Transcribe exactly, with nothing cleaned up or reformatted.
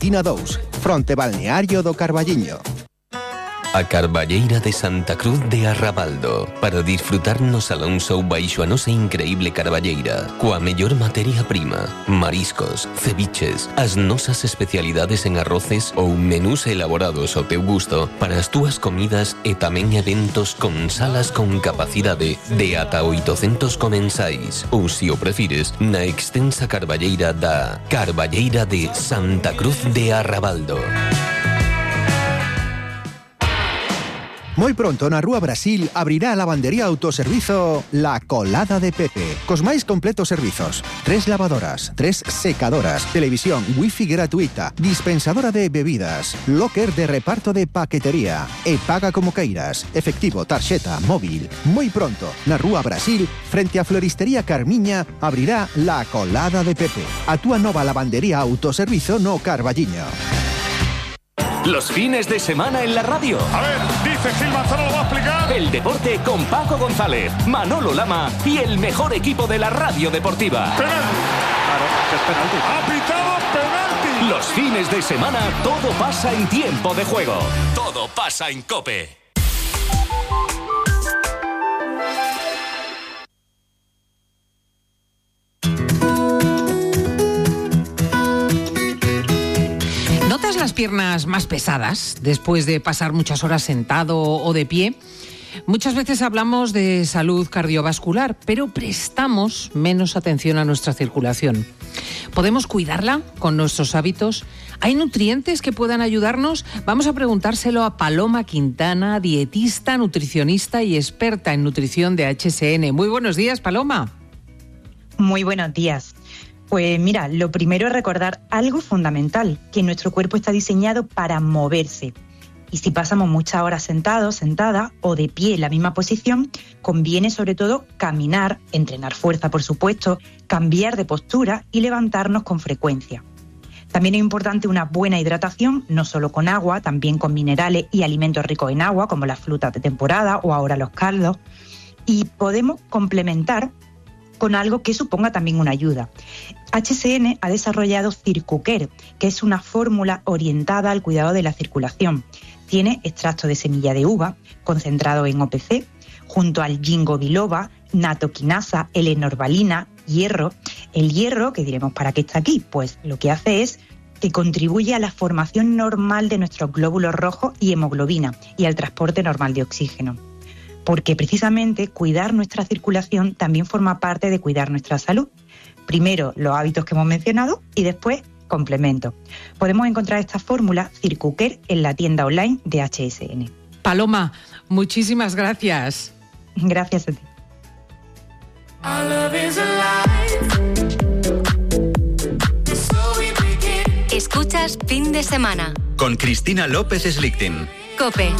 Argentina dous, fronte balneario do Carballiño. A Carballeira de Santa Cruz de Arrabaldo, para disfrutar no Salón Show baixo a nosa increíble carballeira, coa mellor materia prima, mariscos, ceviches, as nosas especialidades en arroces ou menús elaborados ao teu gusto para as túas comidas e tamén eventos con salas con capacidade de ata oitocentos comensais, ou se o prefires, na extensa carballeira da Carballeira de Santa Cruz de Arrabaldo. Moi pronto na Rúa Brasil abrirá a lavandería autoservizo La Colada de Pepe, cos máis completos servizos. Tres lavadoras, tres secadoras, televisión, wifi gratuita, dispensadora de bebidas, locker de reparto de paquetería e paga como queiras, efectivo, tarxeta, móvil. Moi pronto na Rúa Brasil, frente a Floristería Carmiña, abrirá La Colada de Pepe, a túa nova lavandería autoservizo no Carballiño. Los fines de semana en la radio. A ver, dice Gil Manzano, lo va a explicar. El deporte con Paco González, Manolo Lama y el mejor equipo de la radio deportiva. Penalti. Claro, es penalti. Ha pitado penalti. Los fines de semana todo pasa en tiempo de juego. Todo pasa en COPE. ¿Notas las piernas más pesadas después de pasar muchas horas sentado o de pie? Muchas veces hablamos de salud cardiovascular, pero prestamos menos atención a nuestra circulación. ¿Podemos cuidarla con nuestros hábitos? ¿Hay nutrientes que puedan ayudarnos? Vamos a preguntárselo a Paloma Quintana, dietista, nutricionista y experta en nutrición de H S N. Muy buenos días, Paloma. Muy buenos días. Pues mira, lo primero es recordar algo fundamental, que nuestro cuerpo está diseñado para moverse. Y si pasamos muchas horas sentados, sentada o de pie en la misma posición, conviene sobre todo caminar, entrenar fuerza por supuesto, cambiar de postura y levantarnos con frecuencia. También es importante una buena hidratación, no solo con agua, también con minerales y alimentos ricos en agua, como las frutas de temporada o ahora los caldos. Y podemos complementar con algo que suponga también una ayuda. H S N ha desarrollado CircuCare, que es una fórmula orientada al cuidado de la circulación. Tiene extracto de semilla de uva, concentrado en O P C, junto al ginkgo biloba, natoquinasa, L-norvalina, hierro. El hierro, que diremos para qué está aquí, pues lo que hace es que contribuye a la formación normal de nuestros glóbulos rojos y hemoglobina y al transporte normal de oxígeno. Porque precisamente cuidar nuestra circulación también forma parte de cuidar nuestra salud. Primero los hábitos que hemos mencionado y después complemento. Podemos encontrar esta fórmula CircuCare en la tienda online de H S N. Paloma, muchísimas gracias. Gracias a ti. Escuchas Fin de Semana con Cristina López Slichting. COPE.